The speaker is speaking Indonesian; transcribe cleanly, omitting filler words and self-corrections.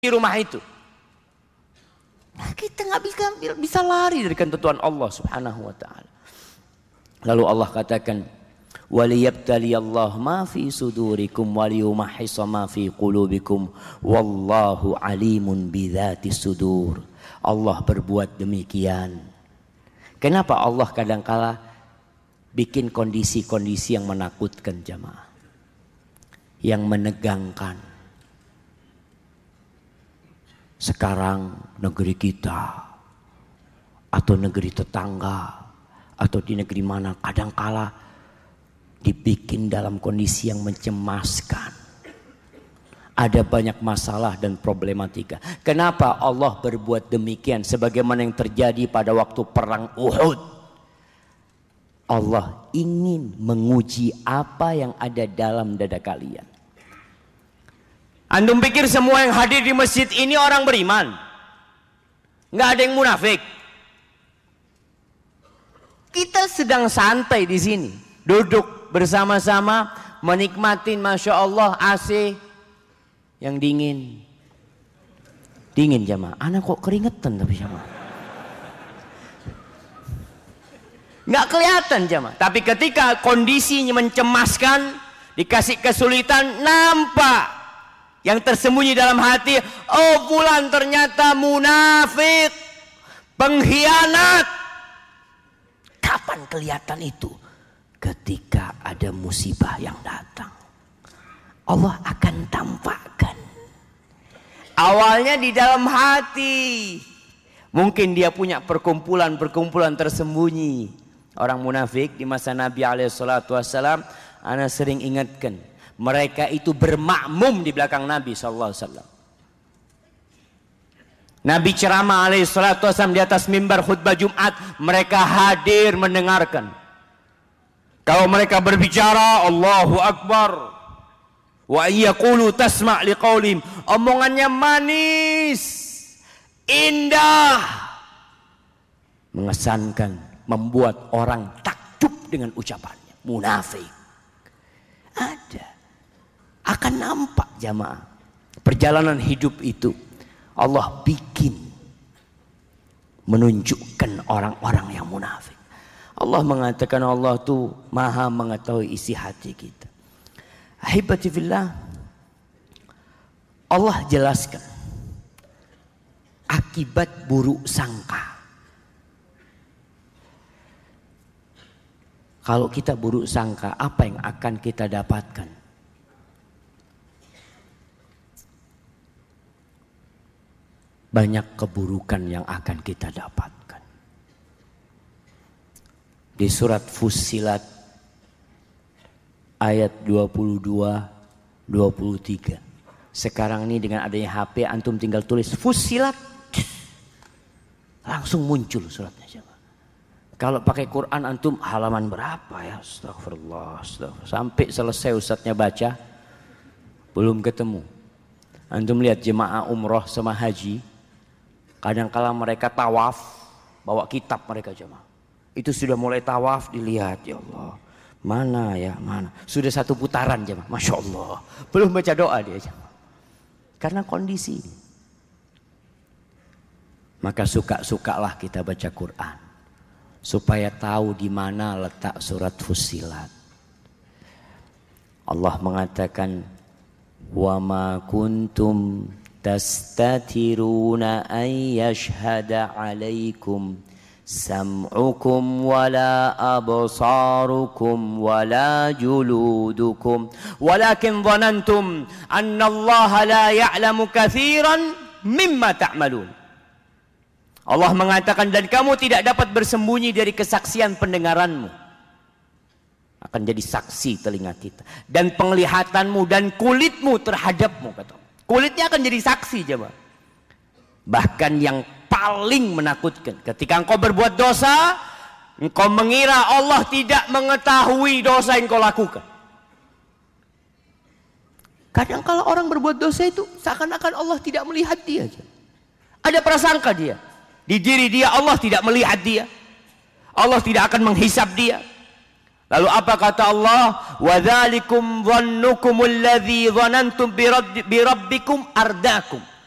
di rumah itu. Nah, kita nggak bisa lari dari ketentuan Allah Subhanahu wa taala. Lalu Allah katakan, "Waliyabtaliyallahu ma fi sudurikum waliyumahhisa ma fi qulubikum wallahu alimun bidzatis sudur." Allah berbuat demikian. Kenapa Allah kadangkala bikin kondisi-kondisi yang menakutkan jamaah, yang menegangkan? Sekarang negeri kita atau negeri tetangga atau di negeri mana kadangkala dibikin dalam kondisi yang mencemaskan. Ada banyak masalah dan problematika. Kenapa Allah berbuat demikian? Sebagaimana yang terjadi pada waktu perang Uhud. Allah ingin menguji apa yang ada dalam dada kalian. Antum pikir semua yang hadir di masjid ini orang beriman? Nggak ada yang munafik. Kita sedang santai di sini, duduk bersama-sama menikmatin, masya Allah, AC yang dingin. Dingin jamaah. Anak kok keringetan tapi jamaah. Nggak kelihatan jamaah. Tapi ketika kondisinya mencemaskan, dikasih kesulitan, nampak yang tersembunyi dalam hati. Oh, fulan ternyata munafik, pengkhianat. Kapan kelihatan itu? Ketika ada musibah yang datang, Allah akan tampakkan. Awalnya di dalam hati, mungkin dia punya perkumpulan tersembunyi. Orang munafik di masa Nabi SAW, ana sering ingatkan, mereka itu bermakmum di belakang Nabi SAW. Nabi ceramah SAW di atas mimbar khutbah Jumat, mereka hadir mendengarkan. Kalau mereka berbicara, Allahu Akbar. Wa yaqulu tasma' liqaulihim, omongannya manis, indah, mengesankan, membuat orang takjub dengan ucapannya. Munafik ada. Akan nampak jamaah perjalanan hidup itu Allah bikin menunjukkan orang-orang yang munafik. Allah mengatakan Allah tuh maha mengetahui isi hati kita. Ahibati fillah, Allah jelaskan akibat buruk sangka. Kalau kita buruk sangka, apa yang akan kita dapatkan? Banyak keburukan yang akan kita dapatkan. Di surat Fussilat ayat 22-23. Sekarang ini dengan adanya HP, antum tinggal tulis Fussilat, langsung muncul suratnya. Kalau pakai Quran antum halaman berapa ya? Astagfirullah, astagfirullah. Sampai selesai ustadznya baca, belum ketemu. Antum lihat jemaah umroh sama haji, kadang-kala mereka tawaf, bawa kitab mereka jemaah. Itu sudah mulai tawaf, dilihat, ya Allah, mana ya, mana. Sudah satu putaran jemaah, Masya Allah. Belum baca doa dia jemaah. Karena kondisi. Maka suka-sukalah kita baca Quran. Supaya tahu di mana letak surat Fussilat. Allah mengatakan, wa ma kuntum tastatiruna an yashhada alaikum sam'ukum wala absarukum wala juludukum walakin dhanantum anna Allah la ya'lamu katsiran mimma ta'malun. Allah mengatakan, dan kamu tidak dapat bersembunyi dari kesaksian pendengaranmu. Akan jadi saksi telinga kita dan penglihatanmu dan kulitmu terhadapmu, kata Allah. Kulitnya akan jadi saksi jemaah. Bahkan yang paling menakutkan, ketika engkau berbuat dosa, engkau mengira Allah tidak mengetahui dosa yang engkau lakukan. Kadang kalau orang berbuat dosa itu seakan-akan Allah tidak melihat dia. Ada prasangka dia, di diri dia Allah tidak melihat dia, Allah tidak akan menghisab dia. Lalu apa kata Allah? وَذَلِكُمْ ظَنُّكُمُ الَّذِي ظَنَنْتُمْ بِرَبِّكُمْ أَرْدَاكُمْ.